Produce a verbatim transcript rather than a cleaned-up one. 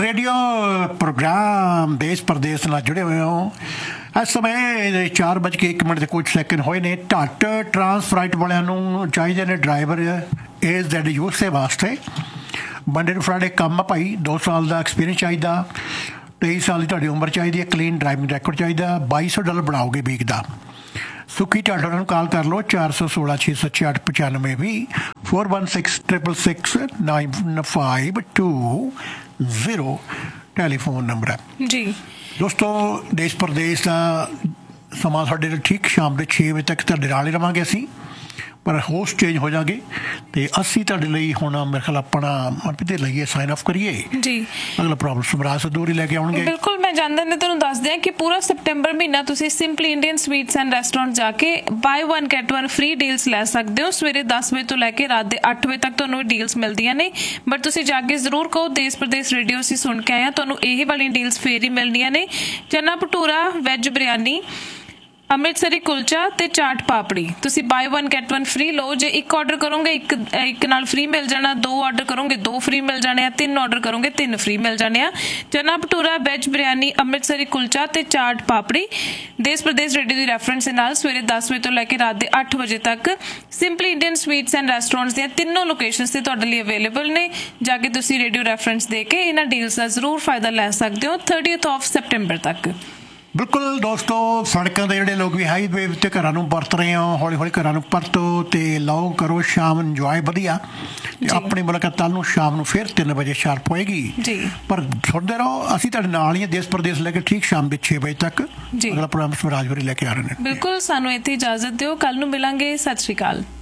Radio programme देश प्रदेश नाल जुड़े हुए हो। इस समय चार बज के एक मिनट के कुछ सैकेंड होए ने। ढट ट्रांसफराइट वालियां नूं चाहिए ने ड्राइवर एज दैट यूथ से वास्ते मंडे टू फ्राइडे काम भाई। दो साल का एक्सपीरियंस चाहिए, तेईस साल की तुहाडी उम्र चाहिए, क्लीन ड्राइविंग रैकॉर्ड चाहिए, बाई सौ डॉलर बनाओगे वीक का। सुखी ढाट उन्होंने कॉल कर लो चार सौ सोलह छे सौ छियाठ पचानवे भी four one six triple six nine five to zero telephone number है जी। दोस्तों देश प्रदेश का समा साढ़े ठीक शाम के छे बजे तक तुहाडे नाल ही रहांगे असीं, पर होस्ट चेंज हो जाएंगे तो असी तुहाडे लई हुण मेरे ख्याल अपना मनप्रीत दे लईए साइन ऑफ करिए जी। अगला प्रॉब्लम समराज दूर ही लैके आउणगे। बिल्कुल मैं जानदा ने तुहानूं दस दियां कि पूरा सितंबर महीना तुसीं simply Indian sweets and restaurant जाके by one get one free deals लै सकदे हो। सवेरे दस बजे तो लैके रात दे अठ बजे तक तुहानूं डील्स मिलदियां ने, बट तुसीं जाके जरूर कहो देश प्रदेश रेडियो असीं सुन के आए हां, तुहानूं ਇਹ वाली डील्स फेर ही मिलणियां ने। चना भटूरा, वैज बिरयानी, अमृतसरी कुलचा ते चाट पापड़ी तुसी by one get one free लो। जे एक ऑर्डर करोगे एक एक नाल फ्री मिल जाना, दो ऑर्डर करोगे दो फ्री मिल जाने, तीन ऑर्डर करोगे तीन फ्री मिल जाने। चना भटूरा, वेज बिरयानी, अमृतसरी कुलचा ते चाट पापड़ी देश प्रदेश रेडियो की रैफरेंस के नाल सवेरे दस बजे तो लैके रात के अठ बजे तक simply Indian sweets and restaurants दी तीनों लोकेशंस ते तुहाडे लई अवेलेबल ने। जाके तुसी रेडियो रैफरेंस दे के इन्हां डील्स दा जरूर फायदा लै सकदे हो थर्टीथ ऑफ सितंबर तक। बिल्कुल दोस्तों, सड़कों के जोड़े लोग भी हाईवे उत्ते घर परत रहे हो, हौली हौली घर परतो तो लाओ करो शाम इंजॉय वधिया। अपनी मुलाकात कल शाम को फिर तीन बजे शार्प होएगी, पर सुनते रहो असीं तुहाडे नाल ही देश प्रदेश लेके ठीक शाम के छे बजे तक अगला प्रोग्राम स्वराज होरी लेके आ रहे हैं। बिल्कुल सानू इत्थे इजाजत दिओ, कल नूं मिलांगे। सत श्री अकाल।